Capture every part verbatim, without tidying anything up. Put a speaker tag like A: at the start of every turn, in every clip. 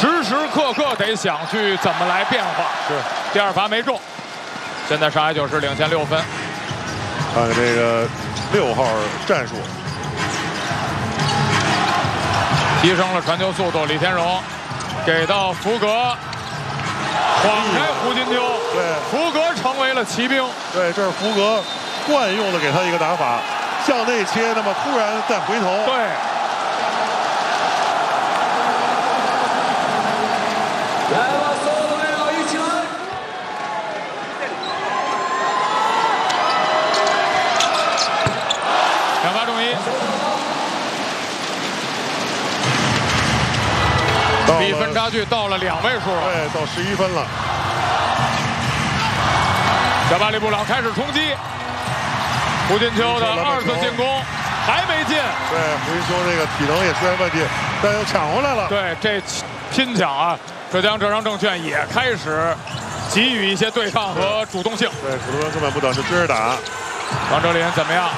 A: 时时刻刻得想去怎么来变化。
B: 是，
A: 第二罚没中，现在上海九是领先六分。
B: 看看这个六号战术，
A: 提升了传球速度，李天荣给到福格，晃开胡金秋，
B: 对，
A: 福格成为了骑兵。
B: 对，这是福格惯用的给他一个打法，向内切，那么突然再回头。
A: 对。
C: 来吧，所有的队友一起来！
A: 两罚中一，比分差距到了两位数了。
B: 对，到十一分了。
A: 小巴里布朗开始冲击，胡金秋的二次进攻还没进。
B: 对，胡金秋这个体能也出现问题，但又抢回来了。
A: 对，这拼抢啊！浙江浙商证券也开始给予一些对抗和主动性。
B: 对，普通人根本不等，就追着打。
A: 王哲林怎么样？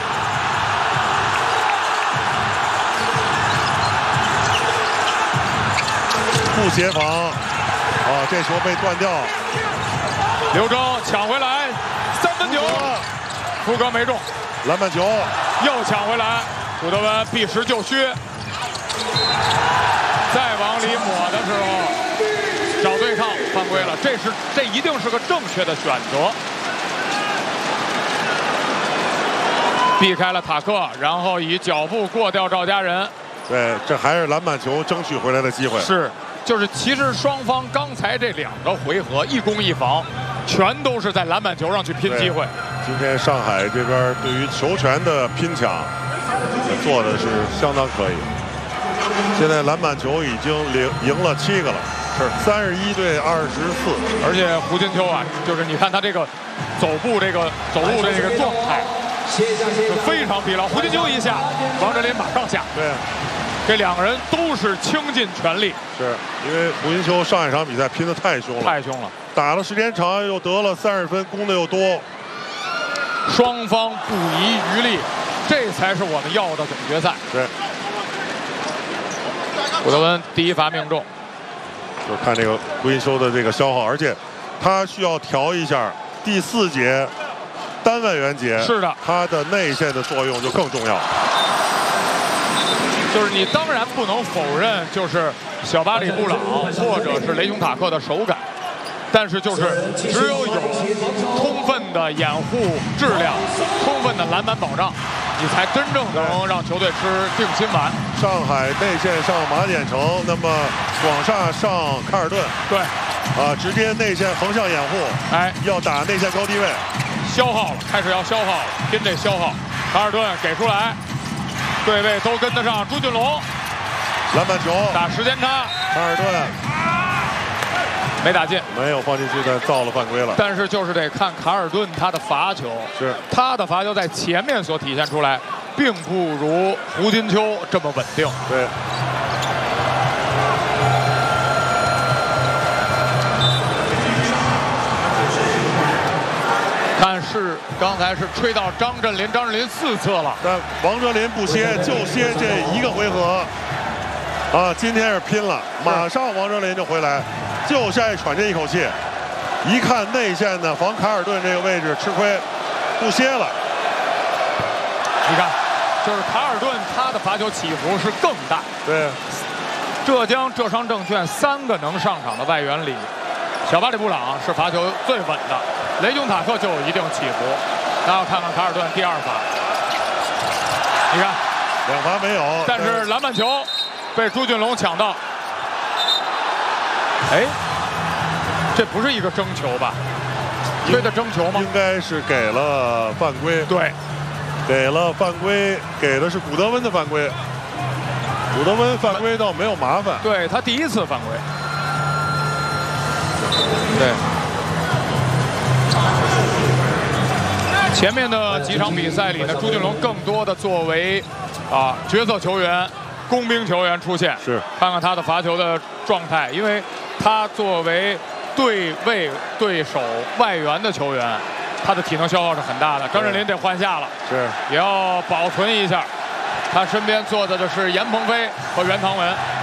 B: 不协防，啊，这球被断掉。
A: 刘铮抢回来，三分球，福格没中，
B: 篮板球
A: 又抢回来，古德温避实就虚，再往里抹的时候。找对抗犯规了，这是这一定是个正确的选择。避开了塔克，然后以脚步过掉赵家人。
B: 对，这还是篮板球争取回来的机会。
A: 是，就是其实双方刚才这两个回合一攻一防，全都是在篮板球上去拼机会。
B: 今天上海这边对于球权的拼抢做的是相当可以。现在篮板球已经赢赢了七个了。是三十一对二十四，
A: 而且胡金秋啊，就是你看他这个走步这个走路的这个状态，非常疲劳。胡金秋一下，王哲林马上下。
B: 对，
A: 这两个人都是倾尽全力。
B: 是因为胡金秋上一场比赛拼得太凶了，
A: 太凶了，
B: 打了时间长，又得了三十分，攻的又多，
A: 双方不遗余力，这才是我们要的总决赛。
B: 对，
A: 古德温第一罚命中。
B: 就看这个胡金秋的这个消耗，而且他需要调一下第四节单万元节，
A: 是的，
B: 他的内线的作用就更重要。
A: 就是你当然不能否认，就是小巴里布朗或者是雷雄塔克的手感，但是就是只有有充分的掩护质量、充分的篮板保障，你才真正能让球队吃定心丸。
B: 上海内线上马典成，那么广厦上卡尔顿，
A: 对，
B: 啊，直接内线横向掩护，
A: 哎，
B: 要打内线高低位，
A: 消耗了，开始要消耗了，拼这消耗。卡尔顿给出来，对位都跟得上，朱俊龙，
B: 篮板球
A: 打时间差，
B: 卡尔顿
A: 没打进，
B: 没有放进去，但造了犯规了。
A: 但是就是得看卡尔顿他的罚球，
B: 是
A: 他的罚球在前面所体现出来，并不如胡金秋这么稳定。
B: 对。
A: 看是刚才是吹到张镇麟，张镇麟四次了，
B: 但王哲林不歇，就歇这一个回合。啊，今天是拼了，马上王哲林就回来，就下去喘这一口气。一看内线的防卡尔顿这个位置吃亏，不歇了。
A: 你看，就是卡尔顿他的罚球起伏是更大。
B: 对，
A: 浙江浙商证券三个能上场的外援里，小巴里布朗是罚球最稳的，雷雄塔克就有一定起伏。然后看看卡尔顿第二罚，你看
B: 两罚没有，
A: 但是篮板球被朱俊龙抢到。哎，这不是一个争球吧？吹的争球吗？
B: 应该是给了犯规。
A: 对，
B: 给了犯规，给的是古德温的犯规。古德温犯规倒没有麻烦。
A: 对他第一次犯规。对。前面的几场比赛里呢，朱俊龙更多的作为啊角色球员、工兵球员出现。
B: 是，
A: 看看他的罚球的状态，因为他作为对位对手外援的球员，他的体能消耗是很大的。张镇麟得换下了，
B: 是，
A: 也要保存一下。他身边坐着的是严鹏飞和袁唐文。